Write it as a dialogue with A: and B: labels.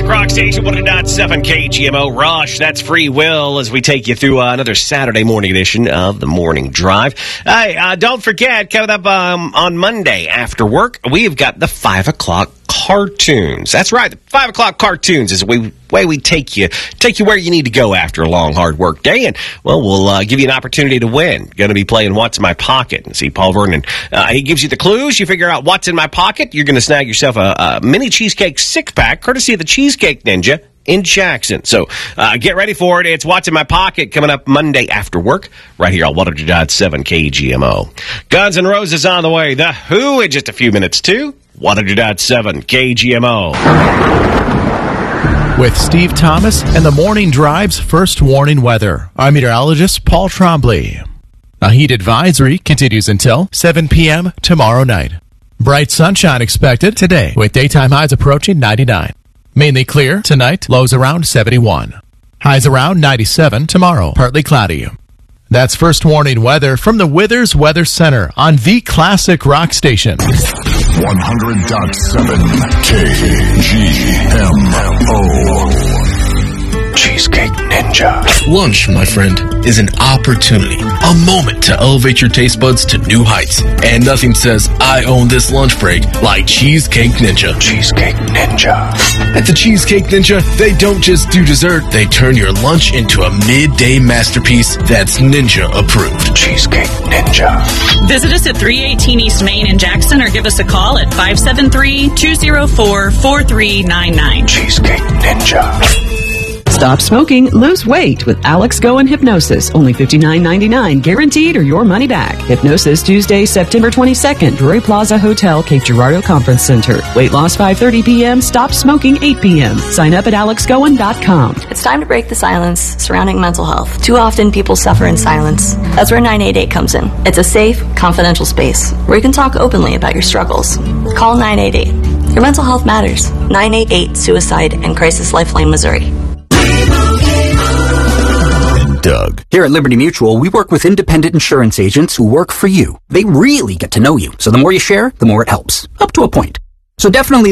A: Rock Station 100.7 KGMO. Rush, that's Free Will as we take you through another Saturday morning edition of the Morning Drive. Hey, don't forget, coming up on Monday after work, we've got the 5 o'clock cartoons. That's right, the 5 o'clock cartoons is the way we take you where you need to go after a long, hard work day. And, well, we'll give you an opportunity to win. Going to be playing What's in My Pocket. And see, Paul Vernon, he gives you the clues. You figure out what's in my pocket. You're going to snag yourself a mini cheesecake six-pack, courtesy of the Cheesecake Ninja in Jackson. So get ready for it. It's What's in My Pocket coming up Monday after work right here on 100.7 KGMO. Guns N' Roses on the way. The Who in just a few minutes, too. 100.7 KGMO.
B: With Steve Thomas and the Morning Drive's first warning weather, I'm meteorologist Paul Trombley. A heat advisory continues until 7 p.m. tomorrow night. Bright sunshine expected today with daytime highs approaching 99. Mainly clear tonight, lows around 71. Highs around 97 tomorrow, partly cloudy. That's first warning weather from the Withers Weather Center on the Classic Rock Station.
C: 100.7 KGMO.
A: Cheesecake Ninja.
D: Lunch, my friend, is an opportunity, a moment to elevate your taste buds to new heights. And nothing says, I own this lunch break like Cheesecake Ninja.
A: Cheesecake Ninja.
D: At the Cheesecake Ninja, they don't just do dessert, they turn your lunch into a midday masterpiece that's Ninja approved.
A: Cheesecake Ninja.
E: Visit us at 318 East Main in Jackson or give us a call at 573-204-4399.
A: Cheesecake Ninja.
F: Stop smoking, lose weight with Alex Goen Hypnosis. Only $59.99, guaranteed or your money back. Hypnosis Tuesday, September 22nd, Drury Plaza Hotel, Cape Girardeau Conference Center. Weight loss 5:30 p.m., stop smoking 8 p.m. Sign up at alexgoen.com.
G: It's time to break the silence surrounding mental health. Too often people suffer in silence. That's where 988 comes in. It's a safe, confidential space where you can talk openly about your struggles. Call 988. Your mental health matters. 988 Suicide and Crisis Lifeline, Missouri.
H: Doug. Here at Liberty Mutual, we work with independent insurance agents who work for you. They really get to know you, so the more you share, the more it helps. Up to a point. So definitely